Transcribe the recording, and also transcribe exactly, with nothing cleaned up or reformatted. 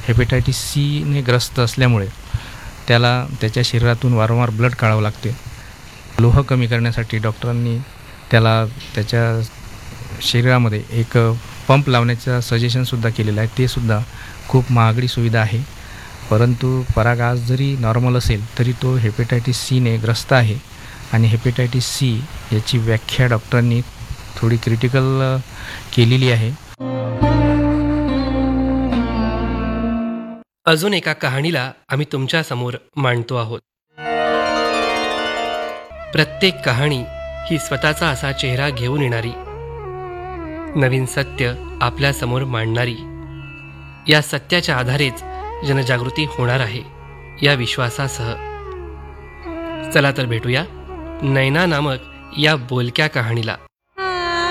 Hepatitis सीने ग्रस्त असल्यामुळे त्याला त्याच्या शरीरातून वारंवार ब्लड काढावं लागते. लोह कमी करण्यासाठी डॉक्टरांनी त्याला त्याच्या शरीरामध्ये एक पंप लावण्याचं सजेशनसुद्धा केलेलं आहे. ते सुद्धा खूप महागडी सुविधा आहे. परंतु पराग आज जरी नॉर्मल असेल तरी तो हेपेटायटिस सीने ग्रस्त आहे आणि हेपेटायटिस सी याची व्याख्या डॉक्टरांनी थोडी क्रिटिकल केलेली आहे. अजून एका कहाणीला आम्ही तुमच्यासमोर मांडतो आहोत. प्रत्येक कहाणी ही स्वतःचा असा चेहरा घेऊन येणारी, नवीन सत्य आपल्यासमोर मांडणारी. या सत्याच्या आधारेच जनजागृती होणार आहे या विश्वासासह. चला तर भेटूया नैना नामक या बोलक्या कहाणीला.